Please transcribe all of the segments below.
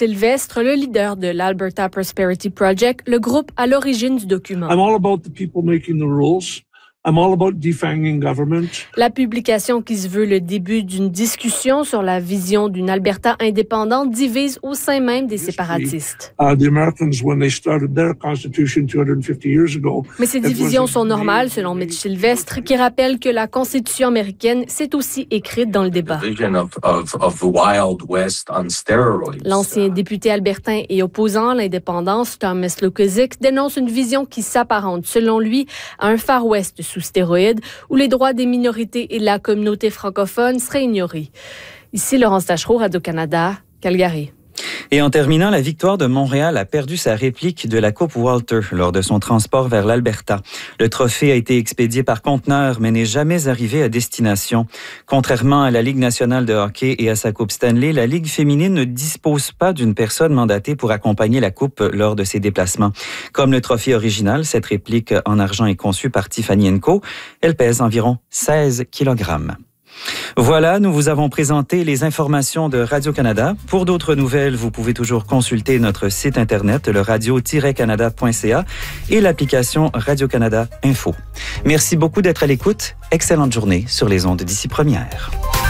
Sylvestre, le leader de l'Alberta Prosperity Project, le groupe à l'origine du document. I'm all about the people making the rules. I'm all about defanging government. La publication qui se veut le début d'une discussion sur la vision d'une Alberta indépendante divise au sein même des séparatistes. The Americans, when they started their constitution 250 years ago. Mais ces divisions sont normales, selon Mitch Sylvestre, qui rappelle que la Constitution américaine s'est aussi écrite dans le débat. L'ancien député albertain et opposant à l'indépendance, Thomas Lukaszuk, dénonce une vision qui s'apparente, selon lui, à un Far West sous stéroïdes, où les droits des minorités et de la communauté francophone seraient ignorés. Ici, Laurence Tachereau, Radio-Canada, Calgary. Et en terminant, la Victoire de Montréal a perdu sa réplique de la Coupe Walter lors de son transport vers l'Alberta. Le trophée a été expédié par conteneur, mais n'est jamais arrivé à destination. Contrairement à la Ligue nationale de hockey et à sa Coupe Stanley, la Ligue féminine ne dispose pas d'une personne mandatée pour accompagner la Coupe lors de ses déplacements. Comme le trophée original, cette réplique en argent est conçue par Tiffany & Co. Elle pèse environ 16 kg. Voilà, nous vous avons présenté les informations de Radio-Canada. Pour d'autres nouvelles, vous pouvez toujours consulter notre site Internet, le radio-canada.ca et l'application Radio-Canada Info. Merci beaucoup d'être à l'écoute. Excellente journée sur les ondes d'ici première.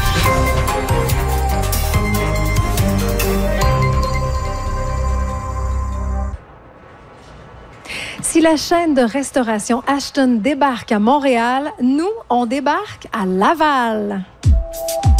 Si la chaîne de restauration Ashton débarque à Montréal, nous, on débarque à Laval.